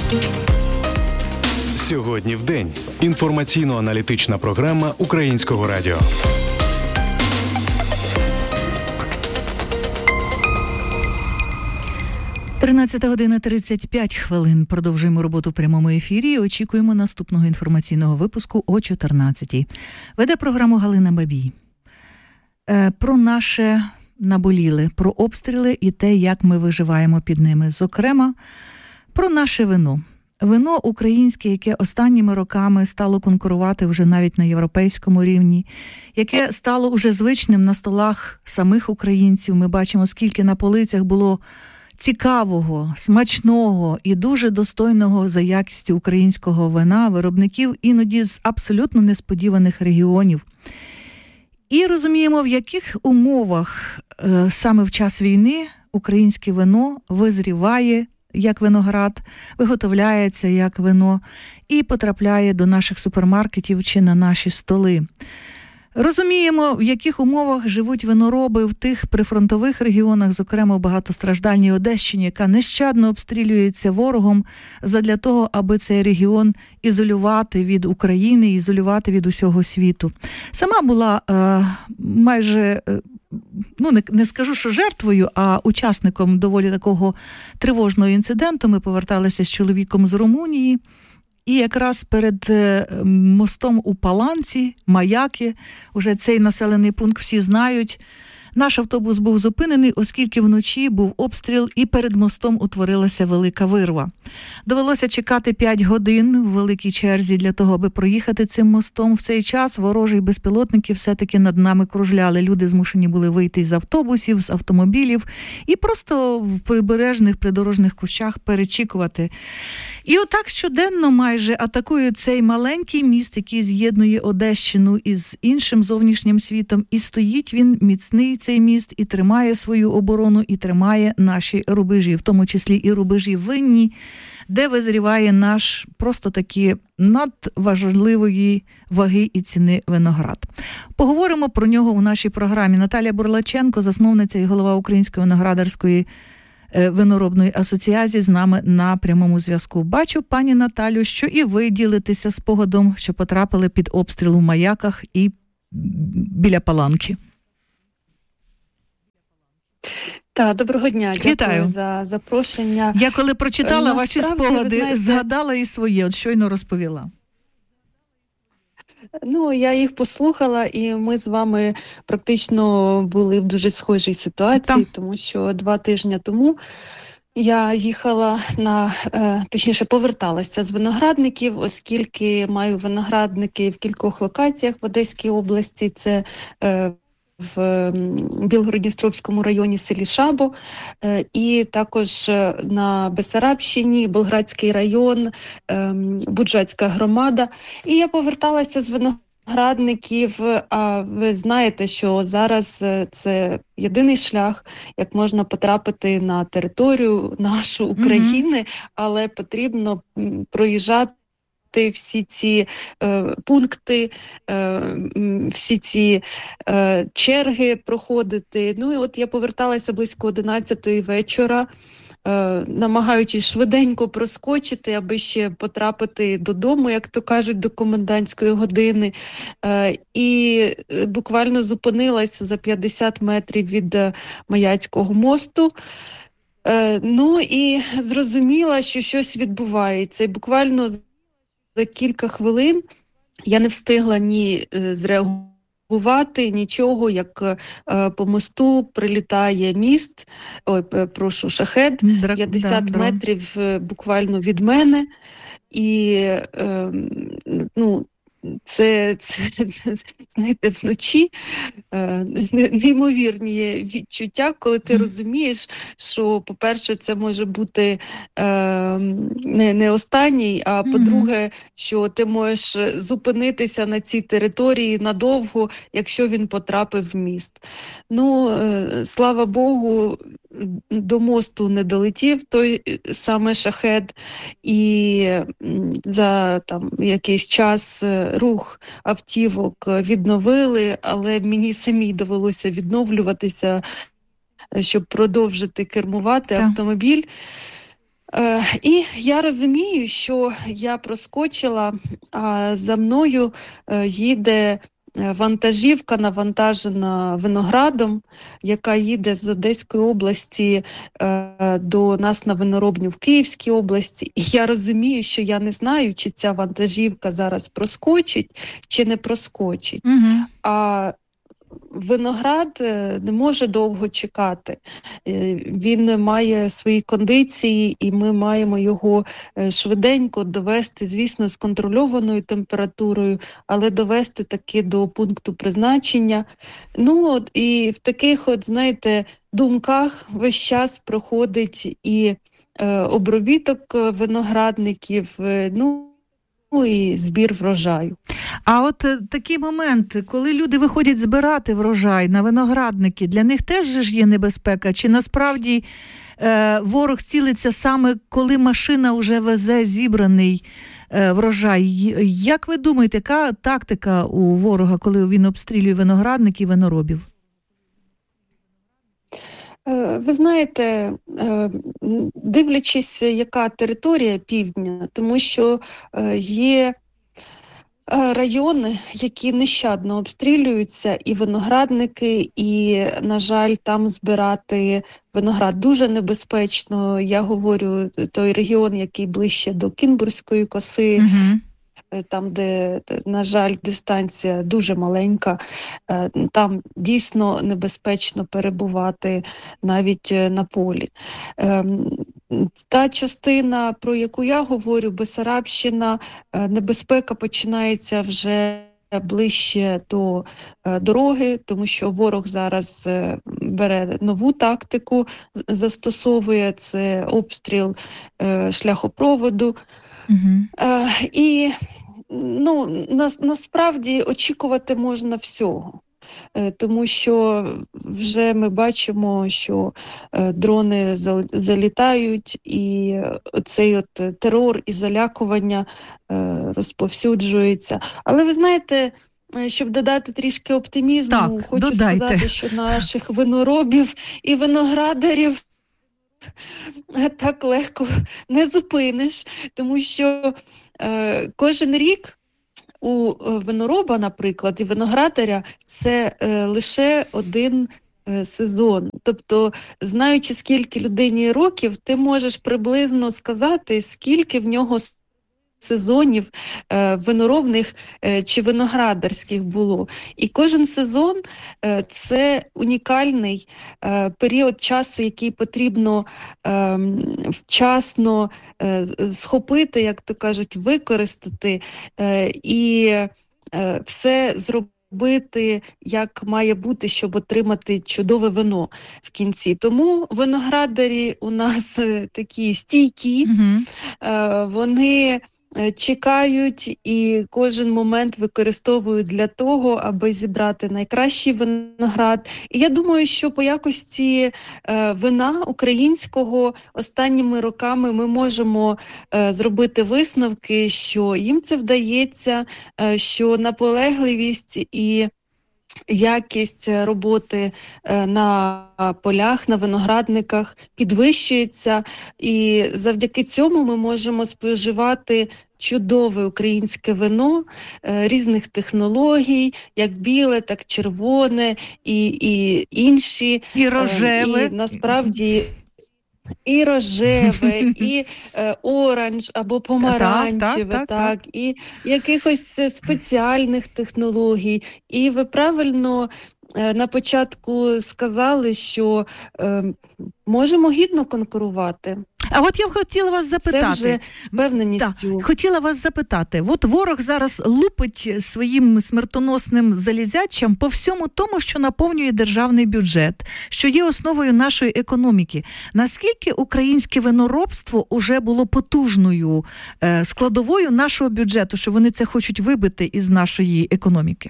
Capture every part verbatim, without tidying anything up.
Сьогодні в день. Інформаційно-аналітична програма Українського радіо. тринадцята година тридцять п'ять хвилин. Продовжуємо роботу в прямому ефірі і очікуємо наступного інформаційного випуску о чотирнадцятій. Веде програму Галина Бабій. Е, про наше наболіле, про обстріли і те, як ми виживаємо під ними. Зокрема, про наше вино. Вино українське, яке останніми роками стало конкурувати вже навіть на європейському рівні, яке стало вже звичним на столах самих українців. Ми бачимо, скільки на полицях було цікавого, смачного і дуже достойного за якістю українського вина, виробників іноді з абсолютно несподіваних регіонів. І розуміємо, в яких умовах е, саме в час війни українське вино визріває як виноград, виготовляється як вино і потрапляє до наших супермаркетів чи на наші столи. Розуміємо, в яких умовах живуть винороби в тих прифронтових регіонах, зокрема в багатостраждальній Одещині, яка нещадно обстрілюється ворогом задля того, аби цей регіон ізолювати від України, ізолювати від усього світу. Сама була е, майже, е, ну не, не скажу, що жертвою, а учасником доволі такого тривожного інциденту. Ми поверталися з чоловіком з Румунії. І якраз перед мостом у Паланці, Маяки, уже цей населений пункт всі знають, наш автобус був зупинений, оскільки вночі був обстріл і перед мостом утворилася велика вирва. Довелося чекати п'ять годин в великій черзі для того, аби проїхати цим мостом. В цей час ворожі безпілотники все-таки над нами кружляли. Люди змушені були вийти з автобусів, з автомобілів і просто в прибережних придорожних кущах перечікувати. І отак щоденно майже атакують цей маленький міст, який з'єднує Одещину із іншим зовнішнім світом. І стоїть він міцний, цей міст, і тримає свою оборону, і тримає наші рубежі, в тому числі і рубежі винні, де визріває наш просто такі надважливої ваги і ціни виноград. Поговоримо про нього у нашій програмі. Наталія Бурлаченко, засновниця і голова Української виноградарської виноробної асоціації, з нами на прямому зв'язку. Бачу, пані Наталю, що і ви ділитеся спогадом, що потрапили під обстріл у Маяках і біля Паланки. Так, доброго дня. Дякую Вітаю. За запрошення. Я коли прочитала Насправді, ваші спогади, знаєте, згадала і своє, от щойно розповіла. Ну, я їх послухала, і ми з вами практично були в дуже схожій ситуації, Там. тому що два тижні тому я їхала на, точніше, поверталася з виноградників, оскільки маю виноградники в кількох локаціях в Одеській області. Це в Білгород-Дністровському районі, селі Шабо, і також на Бессарабщині, Болградський район, Буджацька громада. І я поверталася з виноградників, а ви знаєте, що зараз це єдиний шлях, як можна потрапити на територію нашу України, mm-hmm. але потрібно проїжджати всі ці е, пункти, е, всі ці е, черги проходити. Ну і от я поверталася близько одинадцятої вечора, е, намагаючись швиденько проскочити, аби ще потрапити додому, як то кажуть, до комендантської години. Е, і буквально зупинилася за п'ятдесят метрів від Маяцького мосту. Е, ну і зрозуміла, що щось відбувається. І буквально за кілька хвилин я не встигла ні зреагувати, нічого, як е, по мосту прилітає міст, ой, прошу, шахед, п'ятдесят да, метрів да. буквально від мене. І, е, ну, Це, це, це, знаєте, вночі е, неймовірні відчуття, коли ти розумієш, що, по-перше, це може бути е, не, не останній, а по-друге, що ти можеш зупинитися на цій території надовго, якщо він потрапив в міст. Ну, е, слава Богу, до мосту не долетів той саме шахед, і за там якийсь час рух автівок відновили, але мені самій довелося відновлюватися, щоб продовжити кермувати автомобіль. Е, і я розумію, що я проскочила, а за мною е, їде вантажівка, навантажена виноградом, яка їде з Одеської області е, до нас на виноробню в Київській області. І я розумію, що я не знаю, чи ця вантажівка зараз проскочить, чи не проскочить. Угу. А виноград не може довго чекати. Він має свої кондиції, і ми маємо його швиденько довести, звісно, з контрольованою температурою, але довести таки до пункту призначення. Ну, от, і в таких, от, знаєте, думках весь час проходить і е, обробіток виноградників, е, ну, Ну і збір врожаю. А от е, такий момент, коли люди виходять збирати врожай на виноградники, для них теж ж є небезпека? Чи насправді е, ворог цілиться саме, коли машина вже везе зібраний е, врожай? Як ви думаєте, яка тактика у ворога, коли він обстрілює виноградники і виноробів? Ви знаєте, дивлячись, яка територія півдня, тому що є райони, які нещадно обстрілюються, і виноградники, і, на жаль, там збирати виноград дуже небезпечно. Я говорю, той регіон, який ближче до Кінбурзької коси, Угу. там, де, на жаль, дистанція дуже маленька, там дійсно небезпечно перебувати навіть на полі. Та частина, про яку я говорю, Бессарабщина, небезпека починається вже ближче до дороги, тому що ворог зараз бере нову тактику, застосовує це обстріл шляхопроводу. Угу. І ну, нас, насправді очікувати можна всього, тому що вже ми бачимо, що дрони залітають, і цей от терор і залякування розповсюджується. Але ви знаєте, щоб додати трішки оптимізму, так, хочу додайте. сказати, що наших виноробів і виноградарів так легко не зупиниш, тому що е, кожен рік у винороба, наприклад, і виноградаря це е, лише один е, сезон. Тобто, знаючи, скільки людині років, ти можеш приблизно сказати, скільки в нього сезонів е, виноробних е, чи виноградарських було. І кожен сезон е, – це унікальний е, період часу, який потрібно е, вчасно е, схопити, як то кажуть, використати е, і е, все зробити. Робити, як має бути, щоб отримати чудове вино в кінці. Тому виноградарі у нас такі стійкі, mm-hmm. вони чекають і кожен момент використовують для того, аби зібрати найкращий виноград. І я думаю, що по якості е, вина українського останніми роками ми можемо е, зробити висновки, що їм це вдається, е, що наполегливість і якість роботи на полях, на виноградниках підвищується, і завдяки цьому ми можемо споживати чудове українське вино різних технологій, як біле, так червоне і, і інші. І рожеве. І насправді і рожеве, і е, оранж або помаранчеве, так, так, так, так, і якихось спеціальних технологій. І ви правильно е, на початку сказали, що е, можемо гідно конкурувати. А от я б хотіла вас запитати. Це вже з певненістю. Так, хотіла вас запитати. От ворог зараз лупить своїм смертоносним залізячам по всьому тому, що наповнює державний бюджет, що є основою нашої економіки. Наскільки українське виноробство уже було потужною е, складовою нашого бюджету, що вони це хочуть вибити із нашої економіки?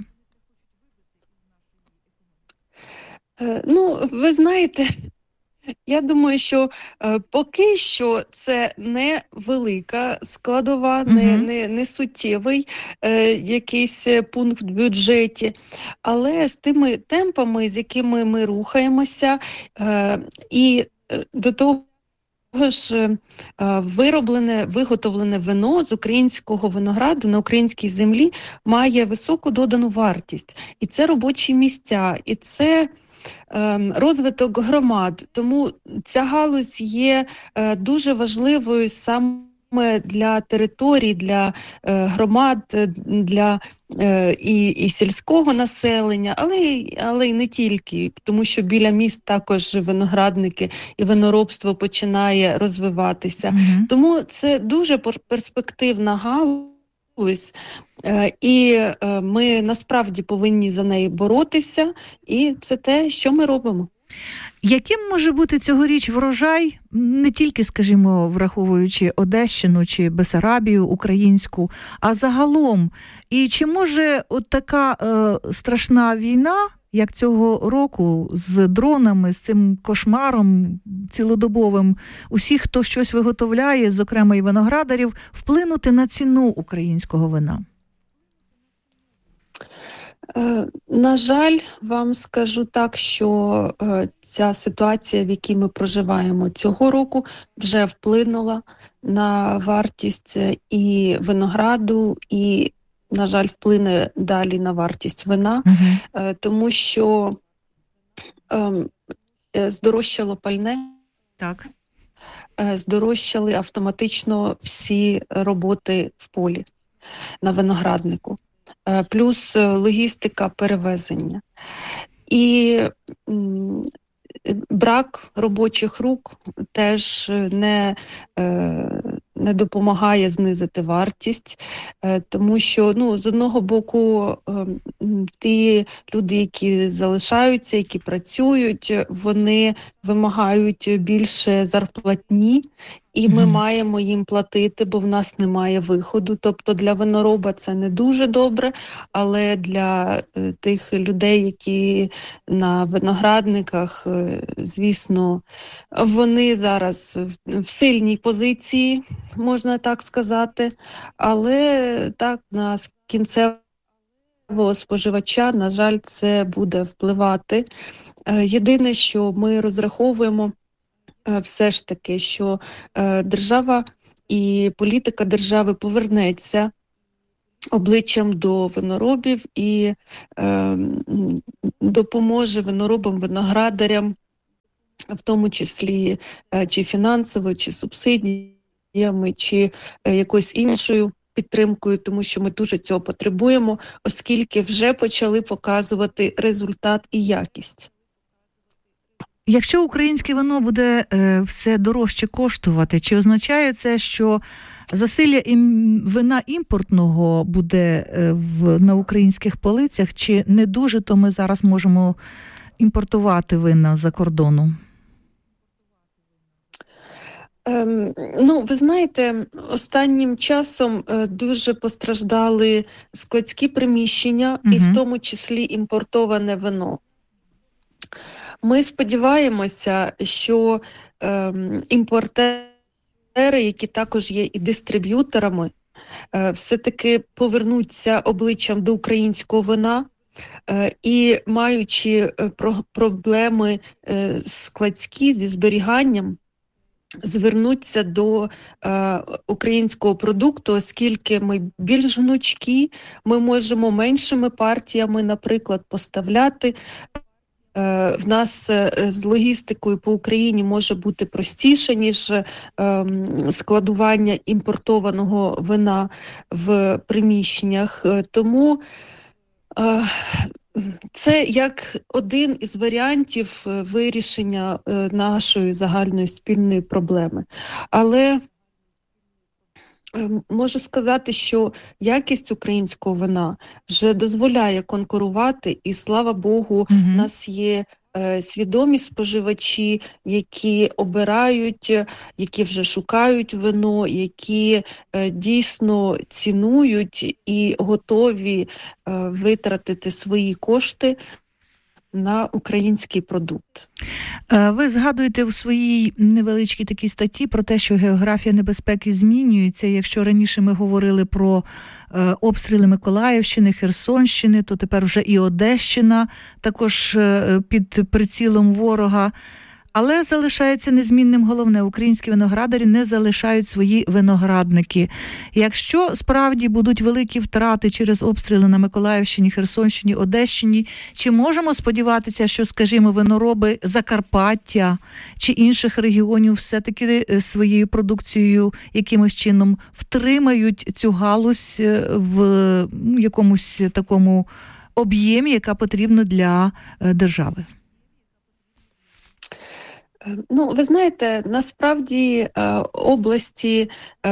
Е, ну, ви знаєте... Я думаю, що е, поки що це не велика складова, uh-huh. не, не, не суттєвий е, якийсь пункт в бюджеті, але з тими темпами, з якими ми рухаємося, е, і е, до того ж вироблене, виготовлене вино з українського винограду на українській землі має високу додану вартість. І це робочі місця, і це розвиток громад. Тому ця галузь є дуже важливою саме для територій, для е, громад, для е, і, і сільського населення, але, але й не тільки, тому що біля міст також виноградники і виноробство починає розвиватися. Mm-hmm. Тому це дуже перспективна галузь, е, і е, ми насправді повинні за неї боротися, і це те, що ми робимо. Яким може бути цьогоріч врожай, не тільки, скажімо, враховуючи Одещину чи Бессарабію українську, а загалом? І чи може от така е, страшна війна, як цього року, з дронами, з цим кошмаром цілодобовим, усіх, хто щось виготовляє, зокрема і виноградарів, вплинути на ціну українського вина? На жаль, вам скажу так, що ця ситуація, в якій ми проживаємо цього року, вже вплинула на вартість і винограду, і, на жаль, вплине далі на вартість вина, угу. тому що е, здорожчало пальне, так. е, здорожчали автоматично всі роботи в полі на винограднику. Плюс логістика перевезення. І м, брак робочих рук теж не, е, не допомагає знизити вартість, е, тому що, ну, з одного боку, е, ті люди, які залишаються, які працюють, вони вимагають більше зарплатні, і ми mm-hmm. маємо їм платити, бо в нас немає виходу. Тобто для винороба це не дуже добре, але для е, тих людей, які на виноградниках, е, звісно, вони зараз в, в сильній позиції, можна так сказати, але так на кінцевого споживача, на жаль, це буде впливати. Е, єдине, що ми розраховуємо, все ж таки, що е, держава і політика держави повернеться обличчям до виноробів і е, допоможе виноробам, виноградарям, в тому числі е, чи фінансово, чи субсидіями, чи е, якоюсь іншою підтримкою, тому що ми дуже цього потребуємо, оскільки вже почали показувати результат і якість. Якщо українське вино буде е, все дорожче коштувати, чи означає це, що засилля ім, вина імпортного буде е, в, на українських полицях, чи не дуже, то ми зараз можемо імпортувати вина за кордону? Ем, ну, ви знаєте, останнім часом е, дуже постраждали складські приміщення, угу. і в тому числі імпортоване вино. Ми сподіваємося, що е, імпортери, які також є і дистриб'юторами, е, все-таки повернуться обличчям до українського вина е, і, маючи е, про, проблеми е, складські зі зберіганням, звернуться до е, українського продукту, оскільки ми більш гнучкі, ми можемо меншими партіями, наприклад, поставляти. В нас з логістикою по Україні може бути простіше, ніж складування імпортованого вина в приміщеннях. Тому це як один із варіантів вирішення нашої загальної спільної проблеми. Але можу сказати, що якість українського вина вже дозволяє конкурувати, і, слава Богу, mm-hmm. у нас є е, свідомі споживачі, які обирають, які вже шукають вино, які е, дійсно цінують і готові е, витратити свої кошти на український продукт. Ви згадуєте в своїй невеличкій такій статті про те, що географія небезпеки змінюється. Якщо раніше ми говорили про обстріли Миколаївщини, Херсонщини, то тепер вже і Одещина також під прицілом ворога. Але залишається незмінним головне: українські виноградарі не залишають свої виноградники. Якщо справді будуть великі втрати через обстріли на Миколаївщині, Херсонщині, Одещині, чи можемо сподіватися, що, скажімо, винороби Закарпаття чи інших регіонів все-таки своєю продукцією якимось чином втримають цю галузь в якомусь такому об'ємі, яка потрібна для держави? Ну, ви знаєте, насправді області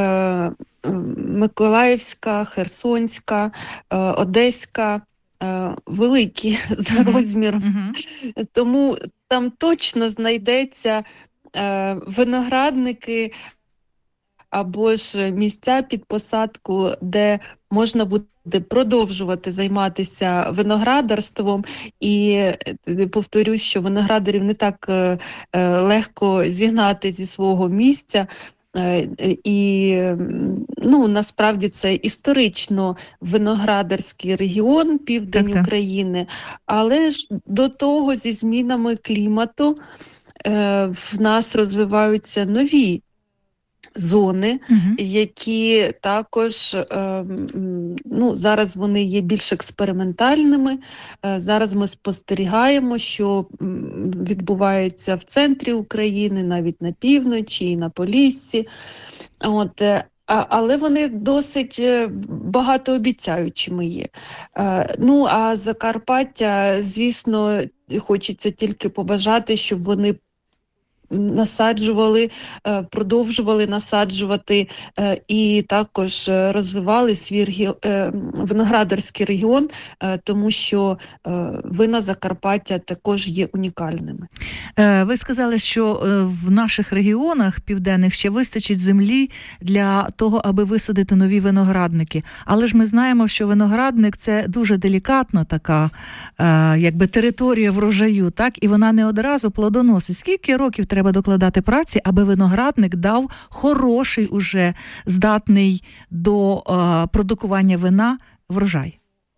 Миколаївська, Херсонська, Одеська великі за розміром, mm-hmm. тому там точно знайдеться виноградники або ж місця під посадку, де можна буде продовжувати займатися виноградарством. І повторюсь, що виноградарів не так легко зігнати зі свого місця. І, ну, насправді це історично виноградарський регіон, південь так, України, але ж до того зі змінами клімату в нас розвиваються нові зони, угу. які також, ну, зараз вони є більш експериментальними. Зараз ми спостерігаємо, що відбувається в центрі України, навіть на півночі і на Поліссі. От, але вони досить багатообіцяючими є. Ну, а Закарпаття, звісно, хочеться тільки побажати, щоб вони насаджували, продовжували насаджувати і також розвивали свій виноградарський регіон, тому що вина Закарпаття також є унікальними. Ви сказали, що в наших регіонах південних ще вистачить землі для того, аби висадити нові виноградники. Але ж ми знаємо, що виноградник – це дуже делікатна така, якби, територія врожаю, так? І вона не одразу плодоносить. Скільки років треба докладати праці, аби виноградник дав хороший, уже здатний до е, продукування вина врожай?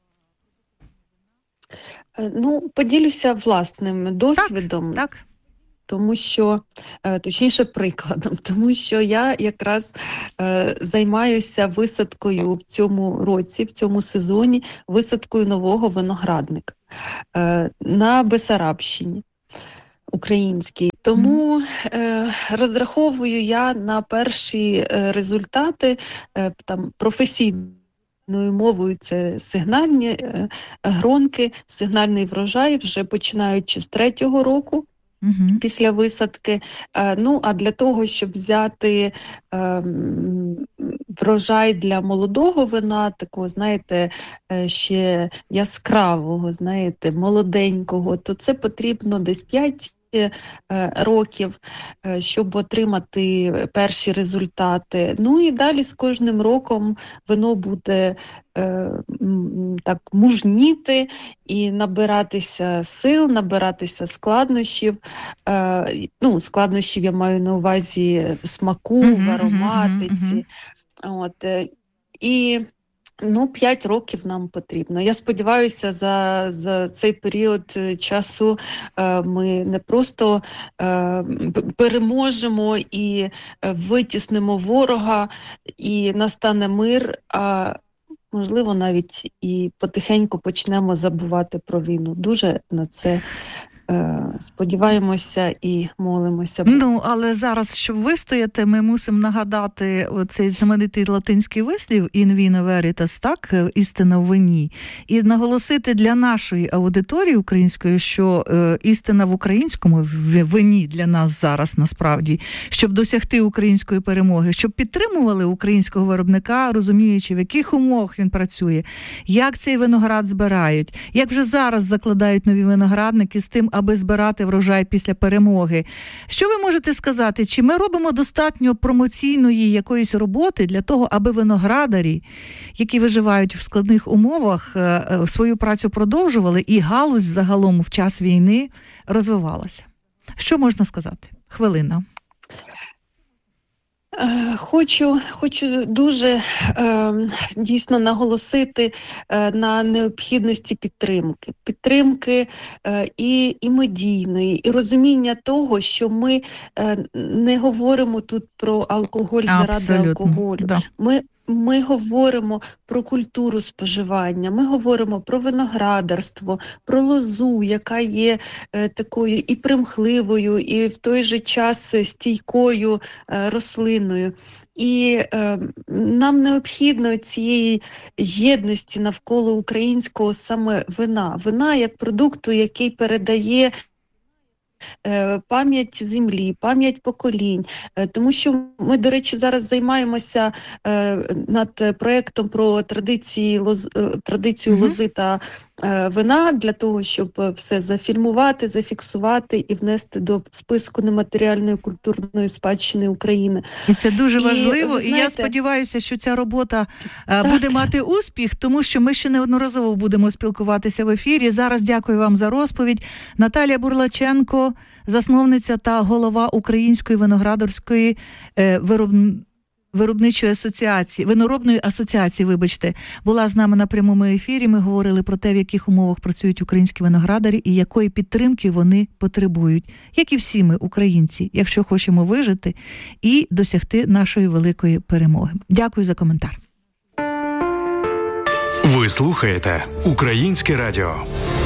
Ну, поділюся власним досвідом. Так, так. Тому що, точніше, прикладом, тому що я якраз е, займаюся висадкою в цьому році, в цьому сезоні, висадкою нового виноградника е, на Бесарабщині. Український. Тому е, розраховую я на перші е, результати е, там, професійною мовою. Це сигнальні е, гронки, сигнальний врожай, вже починаючи з третього року. Uh-huh. Після висадки. Е, ну, а для того, щоб взяти е, врожай для молодого вина, такого, знаєте, е, ще яскравого, знаєте, молоденького, то це потрібно десь п'ять років, щоб отримати перші результати. Ну і далі з кожним роком вино буде е, так мужніти і набиратися сил, набиратися складнощів. Е, ну, складнощів я маю на увазі в смаку, mm-hmm, в ароматиці. Mm-hmm. От, е, і Ну, п'ять років нам потрібно. Я сподіваюся, за, за цей період часу е, ми не просто е, переможемо і витіснимо ворога, і настане мир, а можливо навіть і потихеньку почнемо забувати про війну. Дуже на це сподіваємося і молимося. Ну, але зараз, щоб вистояти, ми мусимо нагадати цей знаменитий латинський вислів «in vino veritas», так, істина в вині, і наголосити для нашої аудиторії української, що е, істина в українському вині для нас зараз насправді, щоб досягти української перемоги, щоб підтримували українського виробника, розуміючи, в яких умовах він працює, як цей виноград збирають, як вже зараз закладають нові виноградники з тим, аби збирати врожай після перемоги. Що ви можете сказати? Чи ми робимо достатньо промоційної якоїсь роботи для того, аби виноградарі, які виживають в складних умовах, свою працю продовжували і галузь загалом в час війни розвивалася? Що можна сказати? Хвилина. Хочу, хочу дуже е, дійсно наголосити е, на необхідності підтримки. Підтримки е, і, і медійної, і розуміння того, що ми е, не говоримо тут про алкоголь заради Абсолютно. алкоголю. Да. Ми Ми говоримо про культуру споживання, ми говоримо про виноградарство, про лозу, яка є е, такою і примхливою, і в той же час стійкою е, рослиною. І е, нам необхідно цієї єдності навколо українського саме вина. Вина як продукту, який передає пам'ять землі, пам'ять поколінь. Тому що ми, до речі, зараз займаємося над проєктом про традиції, лоз, традицію mm-hmm. лози та вина для того, щоб все зафільмувати, зафіксувати і внести до списку нематеріальної культурної спадщини України. І це дуже важливо, і, знаєте, і я сподіваюся, що ця робота так. буде мати успіх, тому що ми ще неодноразово будемо спілкуватися в ефірі. Зараз дякую вам за розповідь. Наталія Бурлаченко, засновниця та голова Української виноградарської е, вироб... виробничої асоціації, виноробної асоціації, вибачте, була з нами на прямому ефірі. Ми говорили про те, в яких умовах працюють українські виноградарі і якої підтримки вони потребують, як і всі ми, українці, якщо хочемо вижити і досягти нашої великої перемоги. Дякую за коментар. Ви слухаєте Українське радіо.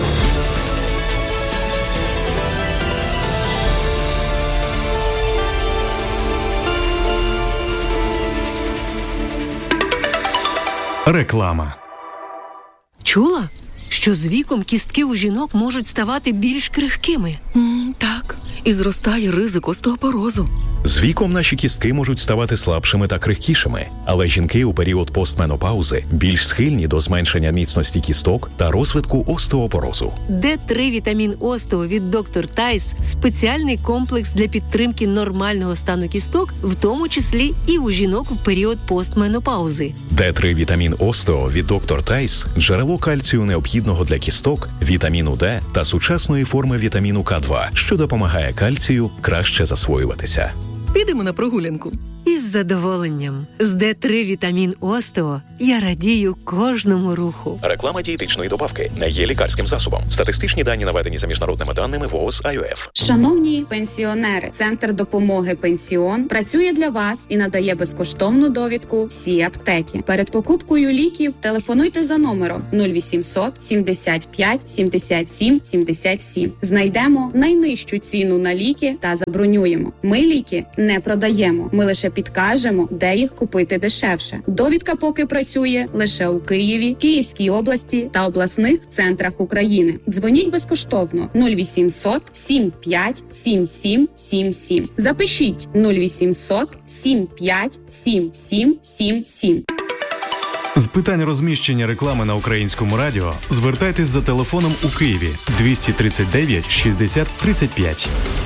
Реклама. Чула, що з віком кістки у жінок можуть ставати більш крихкими? Mm, так, і зростає ризик остеопорозу. З віком наші кістки можуть ставати слабшими та крихкішими, але жінки у період постменопаузи більш схильні до зменшення міцності кісток та розвитку остеопорозу. Д три вітамін Остео від доктор Тайс – спеціальний комплекс для підтримки нормального стану кісток, в тому числі і у жінок в період постменопаузи. Д три вітамін Остео від доктор Тайс – джерело кальцію необхідного для кісток, вітаміну Д та сучасної форми вітаміну Ка два, що допомагає кальцію краще засвоюватися. Підемо на прогулянку. Із задоволенням. З Д три вітамін Остео я радію кожному руху. Реклама дієтичної добавки не є лікарським засобом. Статистичні дані наведені за міжнародними даними ВООЗ ай о еф. Шановні пенсіонери, Центр допомоги «Пенсіон» працює для вас і надає безкоштовну довідку всі аптеки. Перед покупкою ліків телефонуйте за номером нуль вісімсот сімдесят п'ять сімдесят сім сімдесят сім. Знайдемо найнижчу ціну на ліки та забронюємо. Ми ліки не продаємо. Ми лише підкажемо, де їх купити дешевше. Довідка поки працює лише у Києві, Київській області та обласних центрах України. Дзвоніть безкоштовно нуль вісімсот сім п'ять сім сім сім сім. Запишіть нуль вісімсот сім п'ять сім сім сім сім. З питань розміщення реклами на Українському радіо звертайтесь за телефоном у Києві двісті тридцять дев'ять шістдесят тридцять п'ять.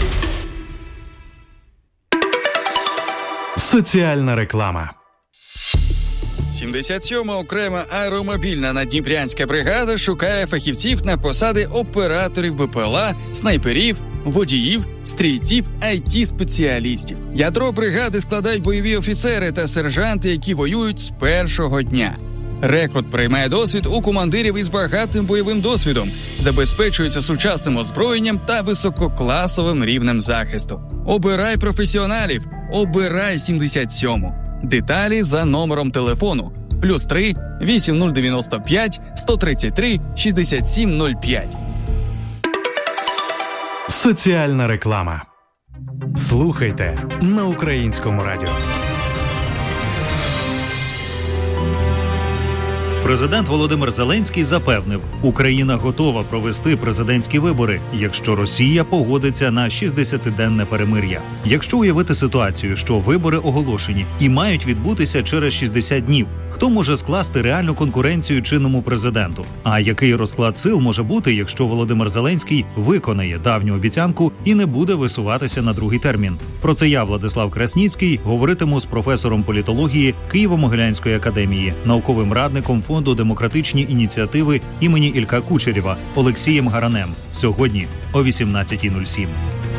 Соціальна реклама. сімдесят сьома окрема аеромобільна наддніпрянська бригада шукає фахівців на посади операторів Б П Л А, снайперів, водіїв, стрільців, ай ті-спеціалістів. Ядро бригади складають бойові офіцери та сержанти, які воюють з першого дня. Рекрут приймає досвід у командирів із багатим бойовим досвідом, забезпечується сучасним озброєнням та висококласовим рівнем захисту. Обирай професіоналів, обирай сімдесят сьому. Деталі за номером телефону плюс три вісім нуль дев'яносто п'ять сто тридцять три шістдесят сім нуль п'ять. Соціальна реклама. Слухайте на Українському радіо. Президент Володимир Зеленський запевнив, Україна готова провести президентські вибори, якщо Росія погодиться на шістдесятиденне перемир'я. Якщо уявити ситуацію, що вибори оголошені і мають відбутися через шістдесят днів, хто може скласти реальну конкуренцію чинному президенту? А який розклад сил може бути, якщо Володимир Зеленський виконає давню обіцянку і не буде висуватися на другий термін? Про це я, Владислав Красніцький, говоритиму з професором політології Києво-Могилянської академії, науковим радником Фонду демократичні ініціативи імені Ілька Кучерєва Олексієм Гаранем. Сьогодні о вісімнадцятій нуль сім.